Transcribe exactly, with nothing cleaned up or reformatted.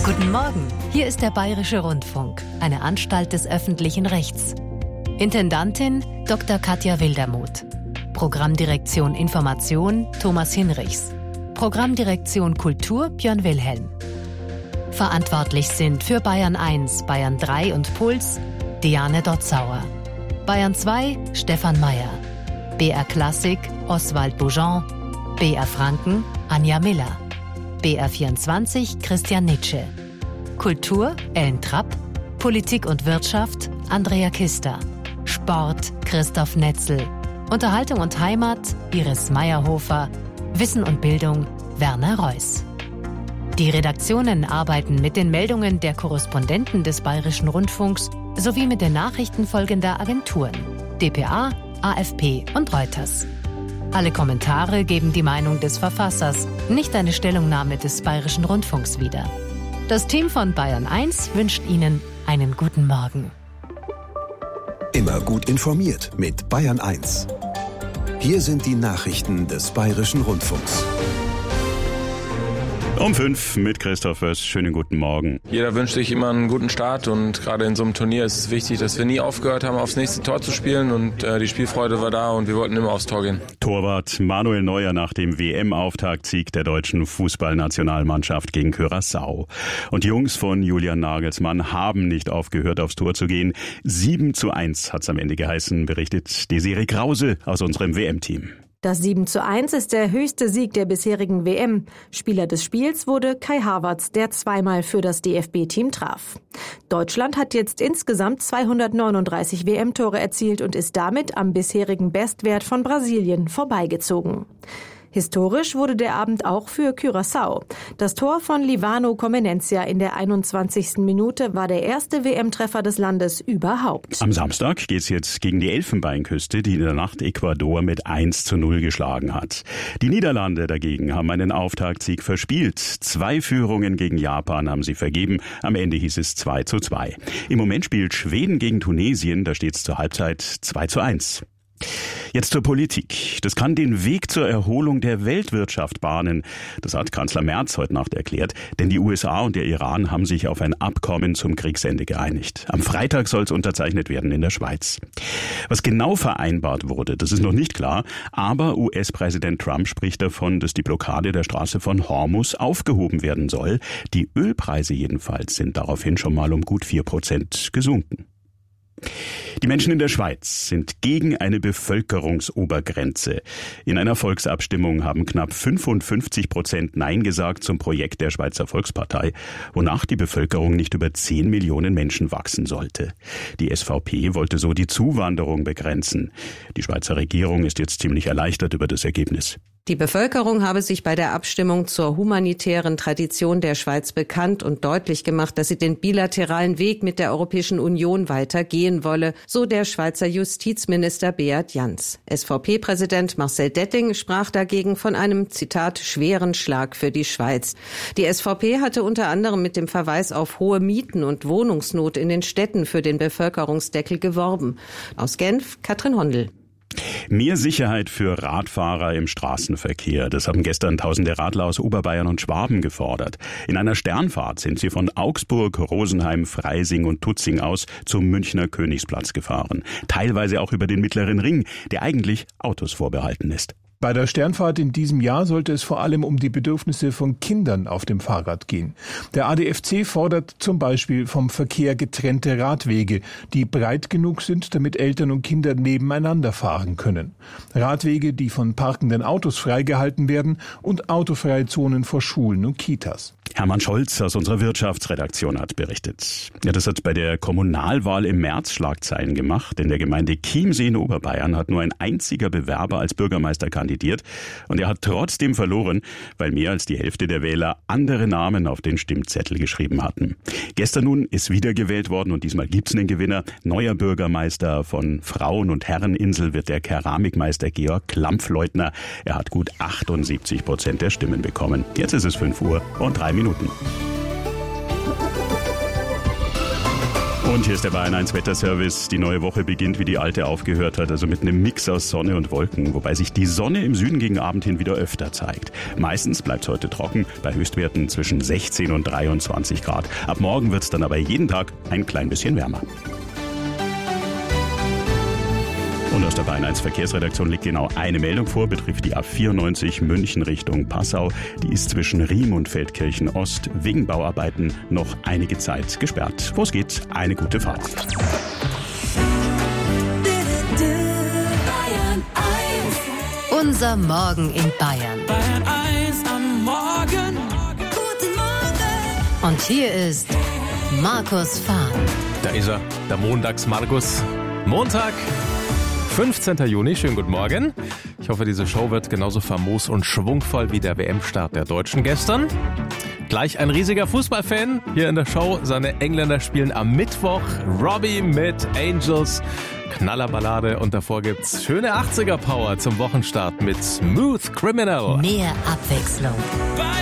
Guten Morgen, hier ist der Bayerische Rundfunk, eine Anstalt des öffentlichen Rechts. Intendantin Doktor Katja Wildermuth. Programmdirektion Information Thomas Hinrichs. Programmdirektion Kultur Björn Wilhelm. Verantwortlich sind für Bayern eins, Bayern drei und Puls Diane Dotzauer. Bayern zwei Stefan Mayer. B R Klassik Oswald Boujon. B R Franken Anja Miller. B R vierundzwanzig Christian Nitsche. Kultur Ellen Trapp. Politik und Wirtschaft Andrea Kister. Sport Christoph Netzel. Unterhaltung und Heimat Iris Meyerhofer. Wissen und Bildung Werner Reuss. Die Redaktionen arbeiten mit den Meldungen der Korrespondenten des Bayerischen Rundfunks sowie mit den Nachrichten folgender Agenturen: D P A, A F P und Reuters. Alle Kommentare geben die Meinung des Verfassers, nicht eine Stellungnahme des Bayerischen Rundfunks wieder. Das Team von Bayern eins wünscht Ihnen einen guten Morgen. Immer gut informiert mit Bayern eins. Hier sind die Nachrichten des Bayerischen Rundfunks. Um fünf mit Christoph Wöss. Schönen guten Morgen. Jeder wünscht sich immer einen guten Start und gerade in so einem Turnier ist es wichtig, dass wir nie aufgehört haben, aufs nächste Tor zu spielen und äh, die Spielfreude war da und wir wollten immer aufs Tor gehen. Torwart Manuel Neuer nach dem W M-Auftaktsieg der deutschen Fußballnationalmannschaft gegen Curaçao. Und die Jungs von Julian Nagelsmann haben nicht aufgehört, aufs Tor zu gehen. sieben zu eins hat es am Ende geheißen, berichtet Desiree Krause aus unserem W M-Team. Das sieben zu eins ist der höchste Sieg der bisherigen W M. Spieler des Spiels wurde Kai Havertz, der zweimal für das D F B-Team traf. Deutschland hat jetzt insgesamt zweihundertneununddreißig W M-Tore erzielt und ist damit am bisherigen Bestwert von Brasilien vorbeigezogen. Historisch wurde der Abend auch für Curaçao. Das Tor von Livano Comenencia in der einundzwanzigsten Minute war der erste W M-Treffer des Landes überhaupt. Am Samstag geht's jetzt gegen die Elfenbeinküste, die in der Nacht Ecuador mit eins zu null geschlagen hat. Die Niederlande dagegen haben einen Auftaktsieg verspielt. Zwei Führungen gegen Japan haben sie vergeben. Am Ende hieß es zwei zu zwei. Im Moment spielt Schweden gegen Tunesien. Da steht's zur Halbzeit zwei zu eins. Jetzt zur Politik. Das kann den Weg zur Erholung der Weltwirtschaft bahnen. Das hat Kanzler Merz heute Nacht erklärt. Denn die U S A und der Iran haben sich auf ein Abkommen zum Kriegsende geeinigt. Am Freitag soll es unterzeichnet werden in der Schweiz. Was genau vereinbart wurde, das ist noch nicht klar. Aber U S-Präsident Trump spricht davon, dass die Blockade der Straße von Hormuz aufgehoben werden soll. Die Ölpreise jedenfalls sind daraufhin schon mal um gut vier Prozent gesunken. Die Menschen in der Schweiz sind gegen eine Bevölkerungsobergrenze. In einer Volksabstimmung haben knapp fünfundfünfzig Prozent Nein gesagt zum Projekt der Schweizer Volkspartei, wonach die Bevölkerung nicht über zehn Millionen Menschen wachsen sollte. Die S V P wollte so die Zuwanderung begrenzen. Die Schweizer Regierung ist jetzt ziemlich erleichtert über das Ergebnis. Die Bevölkerung habe sich bei der Abstimmung zur humanitären Tradition der Schweiz bekannt und deutlich gemacht, dass sie den bilateralen Weg mit der Europäischen Union weitergehen wolle, so der Schweizer Justizminister Beat Jans. S V P-Präsident Marcel Detting sprach dagegen von einem, Zitat, schweren Schlag für die Schweiz. Die S V P hatte unter anderem mit dem Verweis auf hohe Mieten und Wohnungsnot in den Städten für den Bevölkerungsdeckel geworben. Aus Genf, Katrin Hondel. Mehr Sicherheit für Radfahrer im Straßenverkehr. Das haben gestern tausende Radler aus Oberbayern und Schwaben gefordert. In einer Sternfahrt sind sie von Augsburg, Rosenheim, Freising und Tutzing aus zum Münchner Königsplatz gefahren. Teilweise auch über den Mittleren Ring, der eigentlich Autos vorbehalten ist. Bei der Sternfahrt in diesem Jahr sollte es vor allem um die Bedürfnisse von Kindern auf dem Fahrrad gehen. Der A D F C fordert zum Beispiel vom Verkehr getrennte Radwege, die breit genug sind, damit Eltern und Kinder nebeneinander fahren können. Radwege, die von parkenden Autos freigehalten werden und autofreie Zonen vor Schulen und Kitas. Hermann Scholz aus unserer Wirtschaftsredaktion hat berichtet. Ja, das hat bei der Kommunalwahl im März Schlagzeilen gemacht. In der Gemeinde Chiemsee in Oberbayern hat nur ein einziger Bewerber als Bürgermeister kandidiert. Und er hat trotzdem verloren, weil mehr als die Hälfte der Wähler andere Namen auf den Stimmzettel geschrieben hatten. Gestern nun ist wieder gewählt worden und diesmal gibt's einen Gewinner. Neuer Bürgermeister von Frauen- und Herreninsel wird der Keramikmeister Georg Klampfleutner. Er hat gut achtundsiebzig Prozent der Stimmen bekommen. Jetzt ist es fünf Uhr und drei Minuten. Und hier ist der Bayern eins Wetterservice. Die neue Woche beginnt, wie die alte aufgehört hat, also mit einem Mix aus Sonne und Wolken, wobei sich die Sonne im Süden gegen Abend hin wieder öfter zeigt. Meistens bleibt es heute trocken, bei Höchstwerten zwischen sechzehn und dreiundzwanzig Grad. Ab morgen wird es dann aber jeden Tag ein klein bisschen wärmer. Und aus der Bayern eins Verkehrsredaktion liegt genau eine Meldung vor, betrifft die A vierundneunzig München Richtung Passau. Die ist zwischen Riem und Feldkirchen Ost wegen Bauarbeiten noch einige Zeit gesperrt. Wo es geht, eine gute Fahrt. Unser Morgen in Bayern. Bayern eins am Morgen. Guten Morgen. Und hier ist Markus Fahn. Da ist er, der Montags-Markus. Montag, fünfzehnten Juni, schönen guten Morgen. Ich hoffe, diese Show wird genauso famos und schwungvoll wie der W M-Start der Deutschen gestern. Gleich ein riesiger Fußballfan hier in der Show. Seine Engländer spielen am Mittwoch. Robbie mit Angels. Knallerballade und davor gibt's schöne achtziger-Power zum Wochenstart mit Smooth Criminal. Mehr Abwechslung. Bayern